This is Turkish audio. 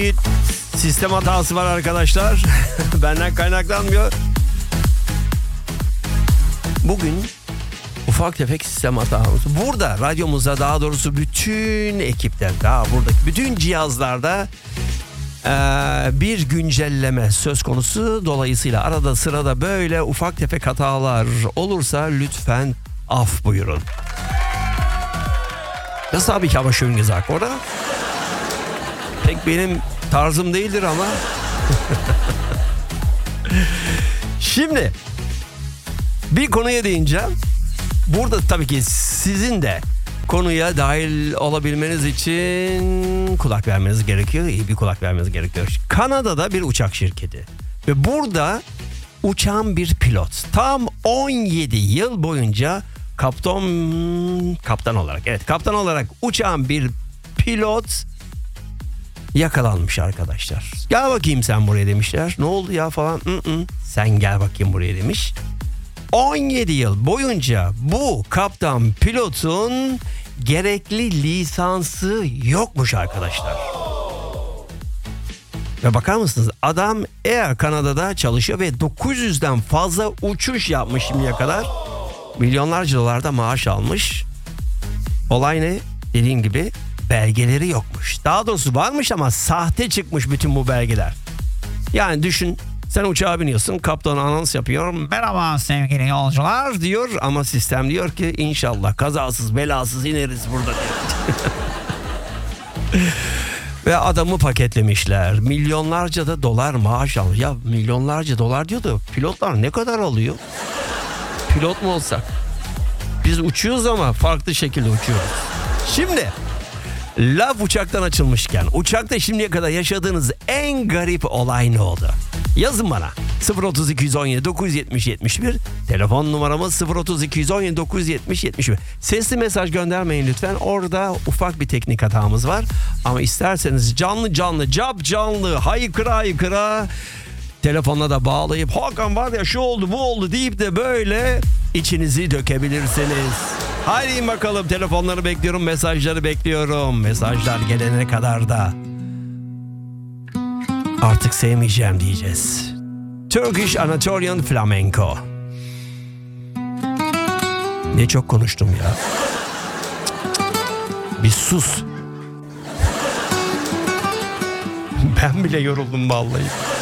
Sistem hatası var arkadaşlar. Benden kaynaklanmıyor. Bugün ufak tefek sistem hatamız. Burada radyomuzda, daha doğrusu bütün ekipler, daha buradaki bütün cihazlarda bir güncelleme söz konusu. Dolayısıyla arada sırada böyle ufak tefek hatalar olursa lütfen af buyurun. Das habe ich aber schön gesagt, oder? Pek benim tarzım değildir ama. Şimdi bir konuya değineceğim. Burada tabii ki sizin de konuya dahil olabilmeniz için kulak vermeniz gerekiyor. İyi bir kulak vermeniz gerekiyor. Kanada'da bir uçak şirketi ve burada uçan bir pilot tam 17 yıl boyunca kaptan olarak uçan bir pilot yakalanmış arkadaşlar. Gel bakayım sen buraya demişler. Ne oldu ya falan. Sen gel bakayım buraya demiş. 17 yıl boyunca bu kaptan pilotun gerekli lisansı yokmuş arkadaşlar. Ve bakar mısınız, adam Air Canada'da çalışıyor ve 900'den fazla uçuş yapmış şimdiye kadar. Milyonlarca dolarda maaş almış. Olay ne? Dediğim gibi belgeleri yokmuş. Daha doğrusu varmış ama sahte çıkmış bütün bu belgeler. Yani düşün, sen uçağa biniyorsun, kaptan anons yapıyor. Merhaba sevgili yolcular diyor ama sistem diyor ki inşallah kazasız belasız ineriz burada diyor. Ve adamı paketlemişler. Milyonlarca da dolar maaş alıyor. Ya milyonlarca dolar diyor da pilotlar ne kadar alıyor? Pilot mu olsak? Biz uçuyoruz ama farklı şekilde uçuyoruz. Şimdi laf uçaktan açılmışken, uçakta şimdiye kadar yaşadığınız en garip olay ne oldu? Yazın bana. 03217 970 71, telefon numaramız 03217 970 71. Sesli mesaj göndermeyin lütfen. Orada ufak bir teknik hatamız var. Ama isterseniz canlı cap canlı haykıra telefonla da bağlayıp Hakan var ya şu oldu bu oldu deyip de böyle içinizi dökebilirsiniz. Haydi bakalım, telefonları bekliyorum, mesajları bekliyorum. Mesajlar gelene kadar da artık sevmeyeceğim diyeceğiz. Turkish Anatolian Flamenco. Ne çok konuştum ya. Bir sus. Ben bile yoruldum vallahi.